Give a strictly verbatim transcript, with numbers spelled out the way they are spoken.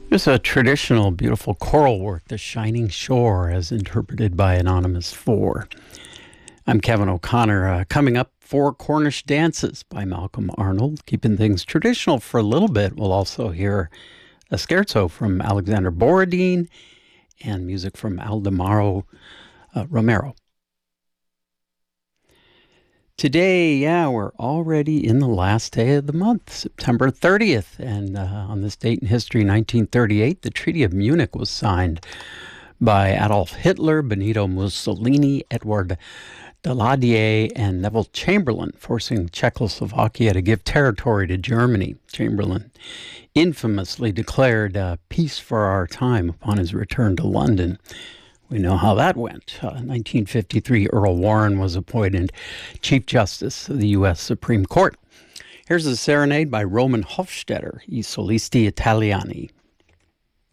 There's a traditional, beautiful choral work, The Shining Shore, as interpreted by Anonymous Four. I'm Kevin O'Connor. Uh, coming up, Four Cornish Dances by Malcolm Arnold. Keeping things traditional for a little bit, we'll also hear a scherzo from Alexander Borodin and music from Aldemaro uh, Romero. Today, yeah, we're already in the last day of the month, September thirtieth. And uh, on this date in history, nineteen thirty-eight, the Treaty of Munich was signed by Adolf Hitler, Benito Mussolini, Edward Daladier, and Neville Chamberlain, forcing Czechoslovakia to give territory to Germany. Chamberlain infamously declared uh, peace for our time upon his return to London. We know how that went. Uh, nineteen fifty-three, Earl Warren was appointed Chief Justice of the U S Supreme Court. Here's a serenade by Roman Hofstetter, I Solisti Italiani.